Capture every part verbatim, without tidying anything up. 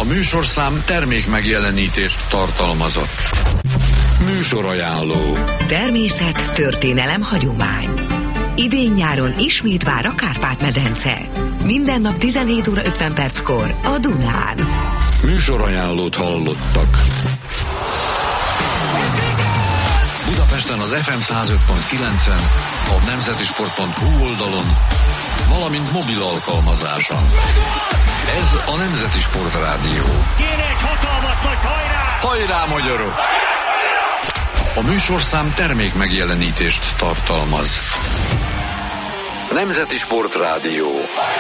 műsorszám termék megjelenítést tartalmazott. Műsorajánló. Természet, történelem, hagyomány. Idén-nyáron ismét vár a Kárpát-medence. Minden nap tizenhét óra ötven perckor a Dunán. Műsorajánlót hallottak. Budapesten az ef em száz öt pont kilencen, a nemzetisport pont hu oldalon, valamint mobil alkalmazáson. Ez a Nemzeti Sport Rádió. Kérek, hatalmas nagy hajrá! Hajrá, magyarok! A műsorszám termék megjelenítést tartalmaz. Nemzeti Sport Rádió.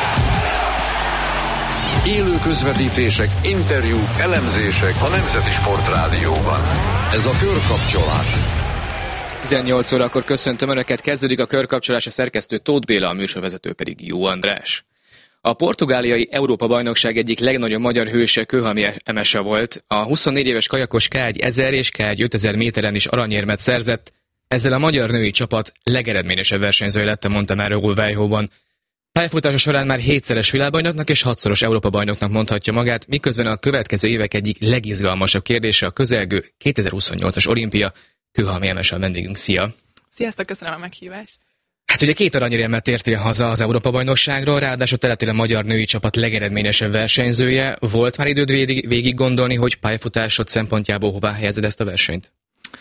Élő közvetítések, interjúk, elemzések a Nemzeti Sport Rádióban. Ez a Körkapcsolás. tizennyolc órakor köszöntöm Önöket, kezdődik a Körkapcsolás, a szerkesztő Tóth Béla, a műsorvezető pedig Jó András. A portugáliai Európa-bajnokság egyik legnagyobb magyar hőse Kőhalmi Emese volt. A huszonnégy éves kajakos ká egy ezer és ká egy ötezer méteren is aranyérmet szerzett. Ezzel a magyar női csapat legeredményesebb versenyzője lett a Montemerlo Vejhóban. Pályafutása során már hétszeres világbajnoknak és hatszoros Európa-bajnoknak mondhatja magát, miközben a következő évek egyik legizgalmasabb kérdése a közelgő kétezer-huszonnyolcas olimpia. Kőhalmi Emese a vendégünk. Szia! Sziasztok, köszönöm a meghívást! Hát ugye két aranyéremmel tértél haza az Európa-bajnokságról, ráadásul te lettél a magyar női csapat legeredményesebb versenyzője. Volt már időd végig, végig gondolni, hogy pályafutásod szempontjából hová helyezed ezt a versenyt?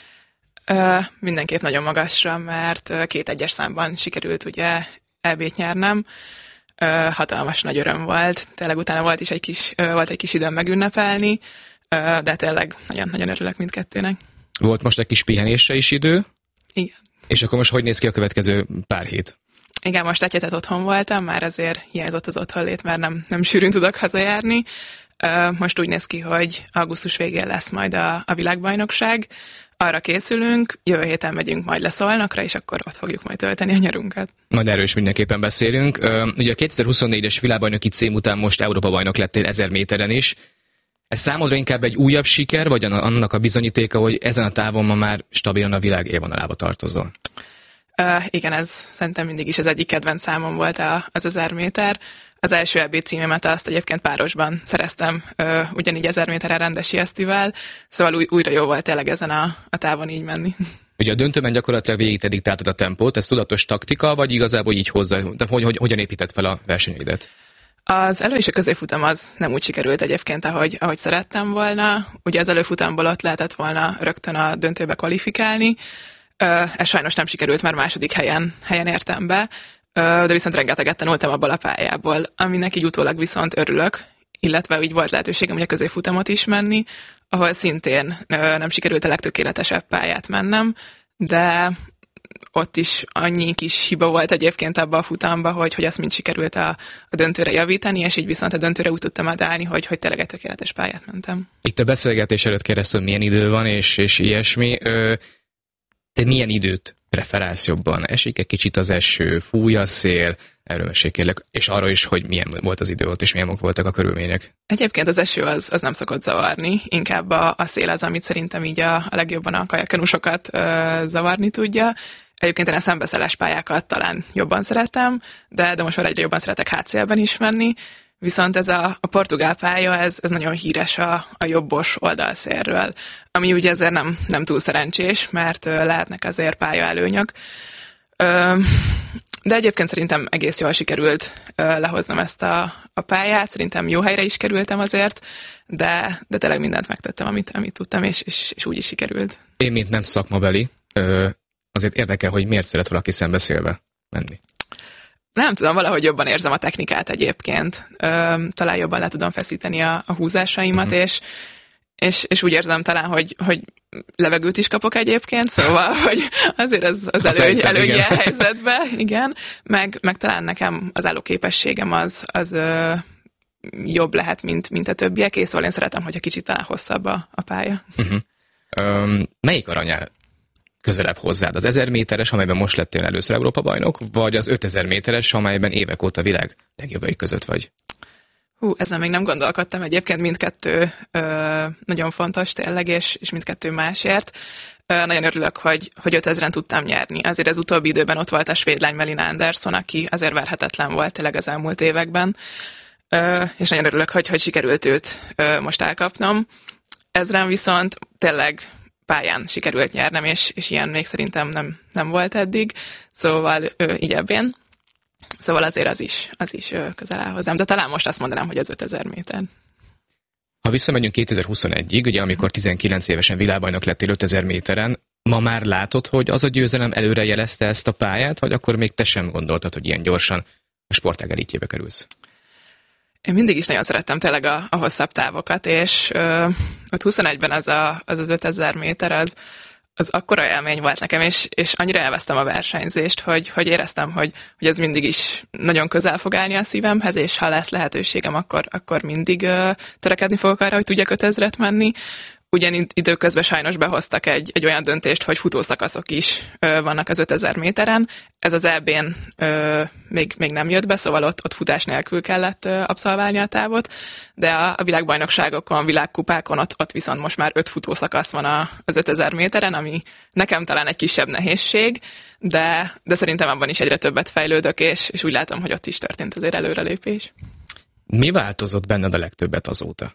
Ö, mindenképp nagyon magasra, mert két egyes számban sikerült ugye é bét nyernem. Ö, hatalmas nagy öröm volt. Tényleg utána volt is egy kis, ö, volt egy kis időm megünnepelni, ö, de tényleg nagyon-nagyon örülök mindkettőnek. Volt most egy kis pihenésre is idő? Igen. És akkor most hogy néz ki a következő pár hét? Igen, most egy hetet otthon voltam, már azért hiányzott az otthonlét, mert nem, nem sűrűn tudok hazajárni. Most úgy néz ki, hogy augusztus végén lesz majd a, a világbajnokság. Arra készülünk, jövő héten megyünk majd le Szolnokra, és akkor ott fogjuk majd tölteni a nyarunkat. Majd erről is mindenképpen beszélünk. Ugye a kétezer-huszonnégyes világbajnoki cím után most Európa-bajnok lettél ezer méteren is. Ez számodra inkább egy újabb siker, vagy annak a bizonyítéka, hogy ezen a távon ma már stabilan a világ élvonalába tartozol? Uh, igen, ez szerintem mindig is az egyik kedvenc számom volt az ezer méter. Az első é bé címemet azt egyébként párosban szereztem, uh, ugyanígy ezer méteren Rendesi Esztivel, szóval új, újra jó volt tényleg ezen a, a távon így menni. Ugye a döntőben gyakorlatilag végig te diktáltad a tempót, ez tudatos taktika, vagy igazából így hozzá, de hogy, hogy, hogyan épített fel a versenyeidet? Az elő- és a középfutam az nem úgy sikerült egyébként, ahogy, ahogy szerettem volna. Ugye az előfutamból ott lehetett volna rögtön a döntőbe kvalifikálni. Ez sajnos nem sikerült, már második helyen, helyen értem be, de viszont rengeteget tanultam abból a pályából, aminek így utólag viszont örülök, illetve így volt lehetőségem ugye a középfutamot is menni, ahol szintén nem sikerült a legtökéletesebb pályát mennem, de ott is annyi kis hiba volt egyébként abban a futamba, hogy, hogy azt mind sikerült a, a döntőre javítani, és így viszont a döntőre úgy tudtam adálni, hogy, hogy tényleg egy tökéletes pályát mentem. Itt a beszélgetés előtt kérdeztem, milyen idő van, és, és ilyesmi. Ö, te milyen időt preferálsz jobban? Esik egy kicsit az eső, fúj a szél, erről mesélj kérlek, és arra is, hogy milyen volt az idő ott, és milyen voltak a körülmények. Egyébként az eső az, az nem szokott zavarni, inkább a, a szél az, amit szerintem így a, a legjobban a kajakenusokat ö, zavarni tudja. Egyébként én a szembeszeles pályákat talán jobban szeretem, de, de most már egyre jobban szeretek hátszélben is menni, viszont ez a, a portugál pálya, ez, ez nagyon híres a, a jobbos oldalszélről, ami ugye ezért nem, nem túl szerencsés, mert ö, lehetnek azért pályaelőnyök. Ö, de egyébként szerintem egész jól sikerült ö, lehoznom ezt a, a pályát, szerintem jó helyre is kerültem azért, de, de tényleg mindent megtettem, amit, amit tudtam, és, és, és úgy is sikerült. Én, mint nem szakmabeli, ö, azért érdekel, hogy miért szeret valaki szembeszélve menni. Nem tudom, valahogy jobban érzem a technikát egyébként. Ö, talán jobban le tudom feszíteni a, a húzásaimat, uh-huh. és, és, és úgy érzem talán, hogy, hogy levegőt is kapok egyébként, szóval, hogy azért az, az, az előny, előny ilyen helyzetben, igen. Meg, meg talán nekem az állóképességem az, az ö, jobb lehet, mint, mint a többiek, és szóval én szeretem, hogyha kicsit talán hosszabb a, a pálya. Uh-huh. Um, melyik aranyál közelebb hozzád? Az ezer méteres, amelyben most lettél először Európa-bajnok, vagy az ötezer méteres, amelyben évek óta világ legjobbai között vagy? Hú, ezen még nem gondolkodtam, egyébként mindkettő ö, nagyon fontos tényleg, és, és mindkettő másért. Ö, nagyon örülök, hogy, hogy ötezren tudtam nyerni. Azért az utóbbi időben ott volt a svéd lány Melina Andersson, aki azért verhetetlen volt tényleg az elmúlt években. és nagyon örülök, hogy, hogy sikerült őt most elkapnom. Ezren viszont tényleg pályán sikerült nyernem, és, és ilyen még szerintem nem, nem volt eddig, szóval így ebbén. Szóval azért az is, az is közel áll hozzám, de talán most azt mondanám, hogy az ötezer méter. Ha visszamegyünk kétezer-huszonegyig, ugye amikor tizenkilenc évesen világbajnok lettél ötezer méteren, ma már látod, hogy az a győzelem előre jelezte ezt a pályát, vagy akkor még te sem gondoltad, hogy ilyen gyorsan a sportág elitjébe kerülsz? Én mindig is nagyon szerettem tényleg a, a hosszabb távokat, és ö, ott huszonegyben az, a, az az ötezer méter, az, az akkora élmény volt nekem, és, és annyira elvesztem a versenyzést, hogy, hogy éreztem, hogy, hogy ez mindig is nagyon közel fog állni a szívemhez, és ha lesz lehetőségem, akkor, akkor mindig ö, törekedni fogok arra, hogy tudjak ötezret menni. Ugyan időközben sajnos behoztak egy, egy olyan döntést, hogy futószakaszok is ö, vannak az ötezer méteren. Ez az é bén ö, még, még nem jött be, szóval ott, ott futás nélkül kellett ö, abszolválni a távot, de a, a világbajnokságokon, világkupákon ott, ott viszont most már öt futószakasz van a, az ötezer méteren, ami nekem talán egy kisebb nehézség, de, de szerintem abban is egyre többet fejlődök, és, és úgy látom, hogy ott is történt azért előrelépés. Mi változott benned a legtöbbet azóta?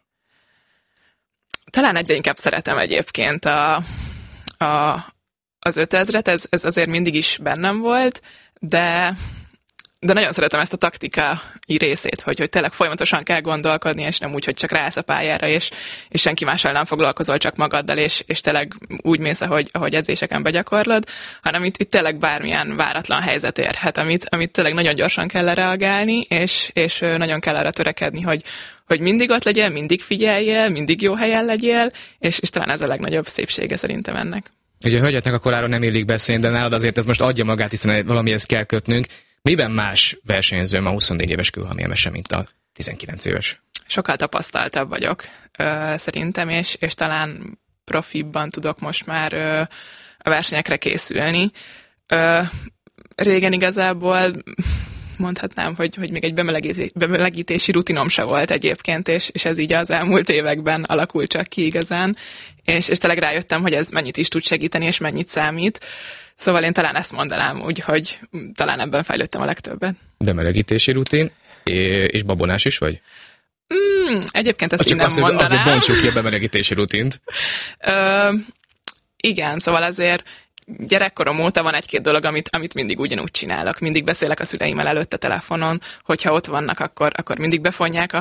Talán egyre inkább szeretem egyébként a, a, az ötezret, ez, ez azért mindig is bennem volt, de, de nagyon szeretem ezt a taktikai részét, hogy, hogy tényleg folyamatosan kell gondolkodni, és nem úgy, hogy csak ráállsz a pályára, és, és senki mással nem foglalkozol, csak magaddal, és, és tényleg úgy mész, ahogy, ahogy edzéseken begyakorlod, hanem itt, itt tényleg bármilyen váratlan helyzet érhet, amit, amit tényleg nagyon gyorsan kell reagálni, és, és nagyon kell arra törekedni, hogy hogy mindig ott legyél, mindig figyeljél, mindig jó helyen legyél, és, és talán ez a legnagyobb szépsége szerintem ennek. Ugye a hölgyeknek a koráról nem illik beszélni, de nálad azért ez most adja magát, hiszen valamihez kell kötnünk. Miben más versenyző ma huszonnégy éves kőhalmi-emese, mint a tizenkilenc éves? Sokkal tapasztaltabb vagyok, ö, szerintem, és, és talán profibban tudok most ö, a versenyekre készülni. Ö, régen igazából mondhatnám, hogy, hogy még egy bemelegítési, bemelegítési rutinom se volt egyébként, és, és ez így az elmúlt években alakult csak ki igazán, és, és tényleg rájöttem, hogy ez mennyit is tud segíteni, és mennyit számít. Szóval én talán ezt mondanám úgy, hogy talán ebben fejlődtem a legtöbbet. Bemelegítési rutin, és babonás is vagy? Mm, egyébként ezt csak így nem azért, mondanám. Azért bontsuk ki a bemelegítési rutint. Ö, igen, szóval azért gyerekkorom óta van egy-két dolog, amit, amit mindig ugyanúgy csinálok. Mindig beszélek a szüleimmel előtte telefonon, hogyha ott vannak, akkor, akkor mindig befonják a